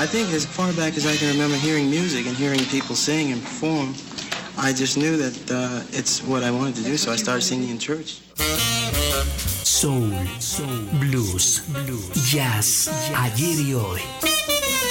I think as far back as I can remember hearing music and hearing people sing and perform, I just knew that it's what I wanted to do, so I started singing in church. Soul, blues, jazz, ayer y hoy.